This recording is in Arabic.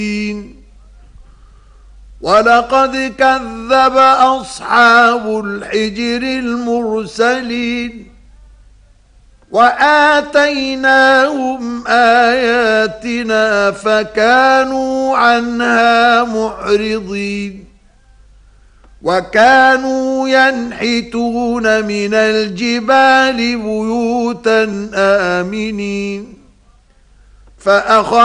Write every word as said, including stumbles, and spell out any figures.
ولقد كذب أصحاب الحجر المرسلين وآتيناهم آياتنا فكانوا عنها معرضين وكانوا ينحتون من الجبال بيوتا آمنين فأخذ